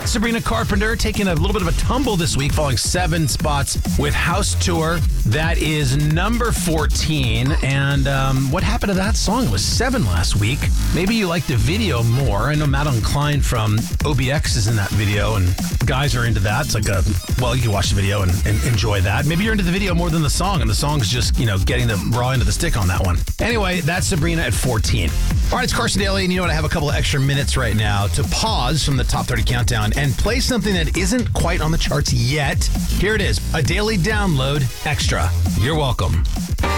That's Sabrina Carpenter taking a little bit of a tumble this week, falling 7 spots with House Tour. That is number 14. And what happened to that song? It was 7 last week. Maybe you like the video more. I know Madeline Klein from OBX is in that video, and guys are into that. It's like you can watch the video and enjoy that. Maybe you're into the video more than the song, and the song's just, getting the raw end of the stick on that one. Anyway, that's Sabrina at 14. All right, it's Carson Daly, and you know what? I have a couple of extra minutes right now to pause from the Top 30 Countdown and play something that isn't quite on the charts yet. Here it is, a daily download extra. You're welcome.